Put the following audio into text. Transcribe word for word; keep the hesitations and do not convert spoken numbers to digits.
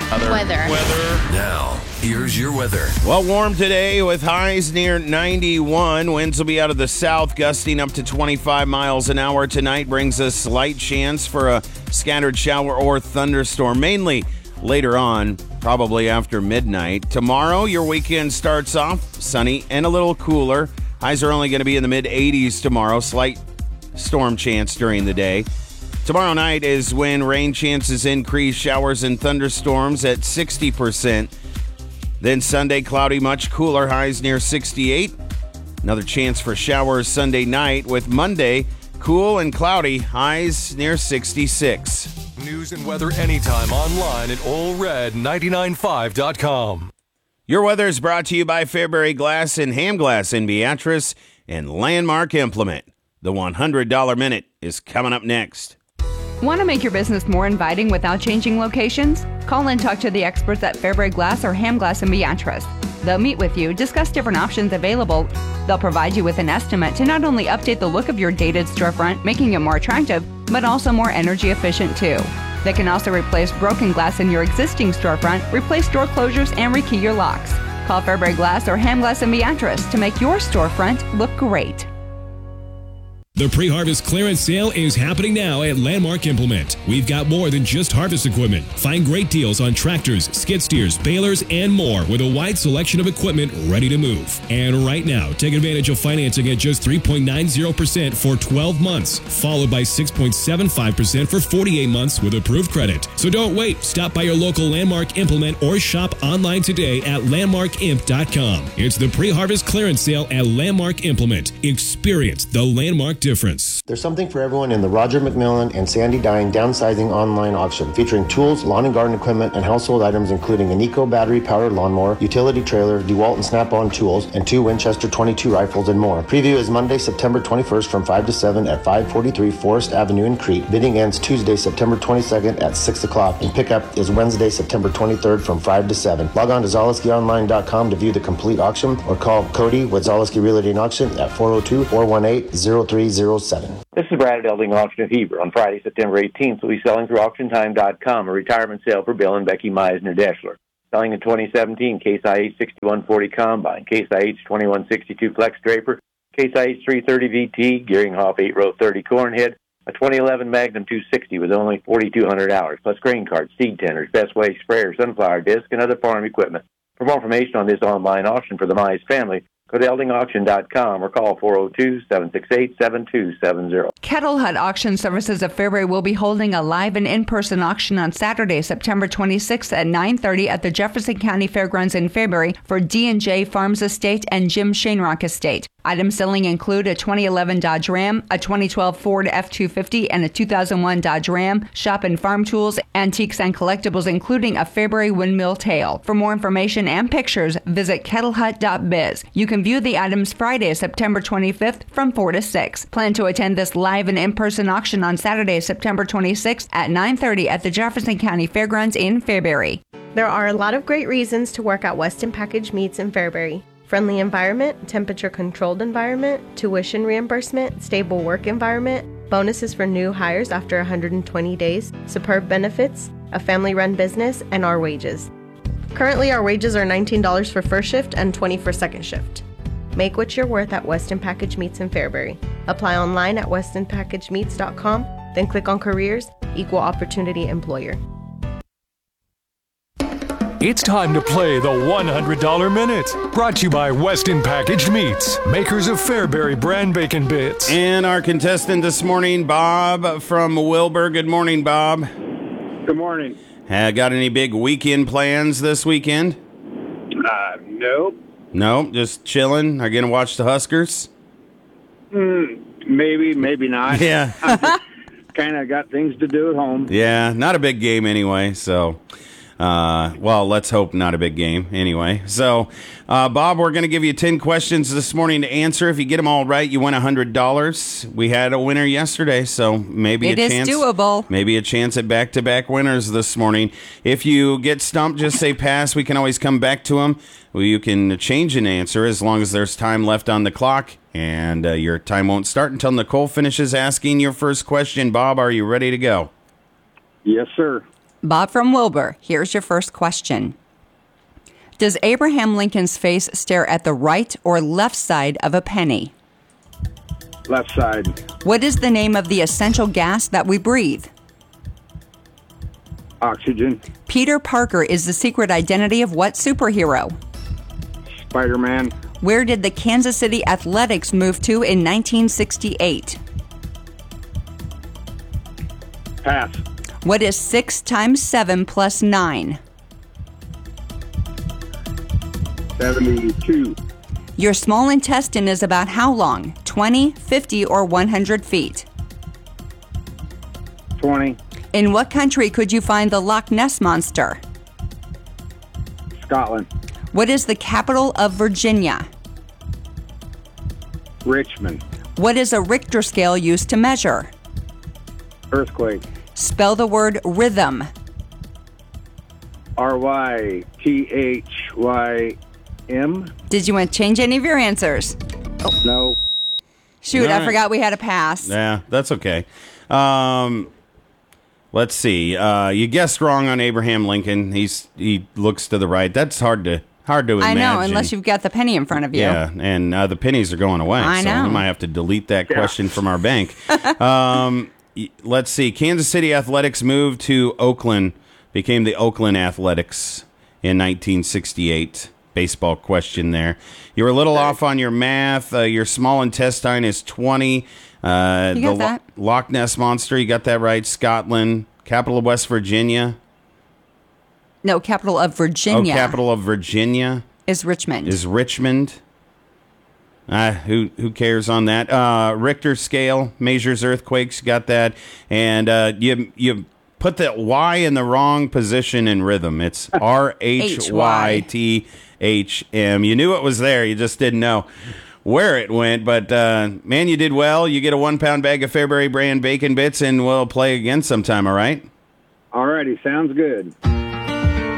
Weather. Weather. Now, here's your weather. Well, warm today with highs near ninety-one. Winds will be out of the south, gusting up to twenty-five miles an hour. Tonight brings a slight chance for a scattered shower or thunderstorm, mainly later on, probably after midnight. Tomorrow, your weekend starts off sunny and a little cooler. Highs are only going to be in the mid eighties tomorrow. Slight storm chance during the day. Tomorrow night is when rain chances increase, showers and thunderstorms at sixty percent. Then Sunday, cloudy, much cooler, highs near sixty-eight. Another chance for showers Sunday night, with Monday cool and cloudy, highs near sixty-six. News and weather anytime online at Ole Red ninety-nine five dot com. Your weather is brought to you by Fairbury Glass and Ham Glass in Beatrice and Landmark Implement. The one hundred dollar Minute is coming up next. Want to make your business more inviting without changing locations? Call and talk to the experts at Fairbury Glass or Ham Glass in Beatrice. They'll meet with you, discuss different options available. They'll provide you with an estimate to not only update the look of your dated storefront, making it more attractive, but also more energy efficient too. They can also replace broken glass in your existing storefront, replace door closures, and rekey your locks. Call Fairbury Glass or Ham Glass in Beatrice to make your storefront look great. The pre-harvest clearance sale is happening now at Landmark Implement. We've got more than just harvest equipment. Find great deals on tractors, skid steers, balers, and more with a wide selection of equipment ready to move. And right now, take advantage of financing at just three point nine zero percent for twelve months, followed by six point seven five percent for forty-eight months with approved credit. So don't wait. Stop by your local Landmark Implement or shop online today at landmark imp dot com. It's the pre-harvest clearance sale at Landmark Implement. Experience the Landmark difference. There's something for everyone in the Roger McMillan and Sandy Dine downsizing online auction, featuring tools, lawn and garden equipment, and household items including an Eco battery-powered lawnmower, utility trailer, DeWalt and Snap-on tools, and two Winchester twenty-two rifles and more. Preview is Monday, September twenty-first from five to seven at five forty-three Forest Avenue in Crete. Bidding ends Tuesday, September twenty-second at six o'clock, and pickup is Wednesday, September twenty-third from five to seven. Log on to Zaleski Online dot com to view the complete auction, or call Cody with Zaleski Realty and Auction at four oh two, four one eight, oh three oh seven. This is Brad at Elding Auction of Heber. On Friday, September eighteenth, we'll be selling through auction time dot com a retirement sale for Bill and Becky Meisner-Deschler. Selling a twenty seventeen Case I H sixty-one forty Combine, Case I H twenty-one sixty-two Flex Draper, Case I H three thirty V T, Gearinghoff eight row thirty Cornhead, a twenty eleven Magnum two sixty with only forty-two hundred hours, plus grain carts, seed tenders, Best Way sprayer, sunflower disc, and other farm equipment. For more information on this online auction for the Mize family, go to elding auction dot com or call four oh two, seven six eight, seven two seven zero. Kettle Hut Auction Services of Fairbury will be holding a live and in-person auction on Saturday, September twenty-sixth at nine thirty at the Jefferson County Fairgrounds in Fairbury for D and J Farms Estate and Jim Shanerock Estate. Items selling include a twenty eleven Dodge Ram, a twenty twelve Ford F two fifty, and a two thousand one Dodge Ram, shop and farm tools, antiques, and collectibles, including a Fairbury windmill tail. For more information and pictures, visit kettle hut dot biz. You can view the items Friday, September twenty-fifth from four to six. Plan to attend this live and in-person auction on Saturday, September twenty-sixth at nine thirty at the Jefferson County Fairgrounds in Fairbury. There are a lot of great reasons to work at Weston Package Meats in Fairbury. Friendly environment, temperature-controlled environment, tuition reimbursement, stable work environment, bonuses for new hires after one hundred twenty days, superb benefits, a family-run business, and our wages. Currently, our wages are nineteen dollars for first shift and twenty dollars for second shift. Make what you're worth at Weston Package Meats in Fairbury. Apply online at weston package meats dot com, then click on Careers, Equal Opportunity Employer. It's time to play the one hundred dollar Minute. Brought to you by Weston Packaged Meats, makers of Fairbury brand bacon bits. And our contestant this morning, Bob from Wilbur. Good morning, Bob. Good morning. Uh, got any big weekend plans this weekend? Uh, nope. No, just chilling. Are you going to watch the Huskers? Mm, maybe, maybe not. Yeah. Kind of got things to do at home. Yeah, not a big game anyway, so... Uh, well, let's hope not a big game anyway. So, uh, Bob, we're going to give you ten questions this morning to answer. If you get them all right, you win one hundred dollars. We had a winner yesterday, so maybe it a is chance. doable. Maybe a chance at back-to-back winners this morning. If you get stumped, just say pass. We can always come back to them. Well, you can change an answer as long as there's time left on the clock, and uh, your time won't start until Nicole finishes asking your first question. Bob, are you ready to go? Yes, sir. Bob from Wilbur, here's your first question. Does Abraham Lincoln's face stare at the right or left side of a penny? Left side. What is the name of the essential gas that we breathe? Oxygen. Peter Parker is the secret identity of what superhero? Spider-Man. Where did the Kansas City Athletics move to in nineteen sixty-eight? Pass. What is six times seven plus nine? seventy-two. Your small intestine is about how long? twenty, fifty, or one hundred feet? twenty. In what country could you find the Loch Ness Monster? Scotland. What is the capital of Virginia? Richmond. What is a Richter scale used to measure? Earthquake. Spell the word rhythm. R Y T H Y M. Did you want to change any of your answers? No. Shoot, All I right. forgot we had a pass. Yeah, that's okay. Um, let's see. Uh, you guessed wrong on Abraham Lincoln. He's he looks to the right. That's hard to hard to I imagine. know, unless you've got the penny in front of you. Yeah, and uh, the pennies are going away. I so know. we might have to delete that question from our bank. um, y- let's see. Kansas City Athletics moved to Oakland, became the Oakland Athletics in nineteen sixty-eight. Baseball question there. You were a little off on your math. Uh, your small intestine is twenty. Uh, You got the Lo- that. Loch Ness Monster, you got that right. Scotland. Capital of West Virginia. No, capital of Virginia Oh, capital of Virginia is Richmond. is Richmond. Uh, who who cares on that? Uh, Richter scale measures earthquakes. Got that. And uh, you you put the Y in the wrong position in rhythm. It's R H Y T H M. You knew it was there. You just didn't know where it went. But, uh, man, you did well. You get a one-pound bag of Fairbury brand bacon bits, and we'll play again sometime, all right? Alrighty, sounds good.